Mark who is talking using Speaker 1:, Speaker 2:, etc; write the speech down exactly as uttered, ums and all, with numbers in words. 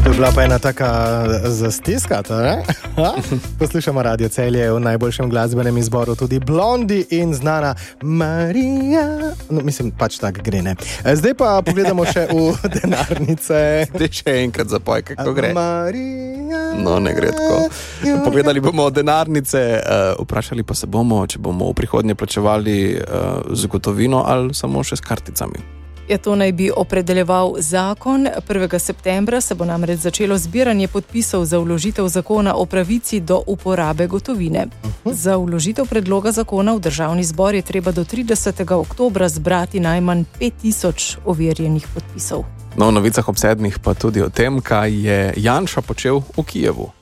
Speaker 1: To je bila pa ena taka zastiska, ne? Poslušamo Radio Celje v najboljšem glasbenem izboru, tudi Blondi in znana Marija. No, mislim, pač tak gre, ne. Zdaj pa pogledamo še v denarnice.
Speaker 2: Zdaj še enkrat zapoj, kako gre.
Speaker 1: Marija.
Speaker 2: No, ne gre tako. Pogledali bomo denarnice, vprašali pa se bomo, če bomo v prihodnje plačevali z gotovino ali samo še s karticami.
Speaker 3: Ja, to naj bi opredeljeval zakon. prvega septembra se bo namreč začelo zbiranje podpisov za vložitev zakona o pravici do uporabe gotovine. Uh-huh. Za vložitev predloga zakona v državni zbor je treba do tridesetega oktobra zbrati najmanj pet tisoč overjenih podpisov.
Speaker 2: No, v novicah ob sedmih pa tudi o tem, kaj je Janša počel v Kijevu.